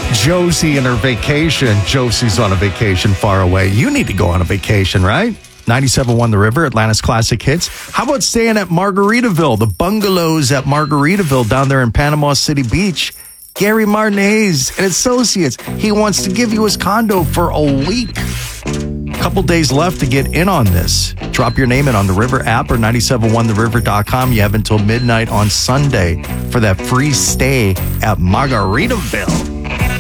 Josie and her vacation. Josie's on a vacation far away. You need to go on a vacation, right? 97.1 The River, Atlanta's classic hits. How about staying at Margaritaville, the bungalows at Margaritaville down there in Panama City Beach? Gary Martinez and Associates. He wants to give you his condo for a week. Couple days left to get in on this. Drop your name in on the River app or 971theriver.com. You have until midnight on Sunday for that free stay at Margaritaville.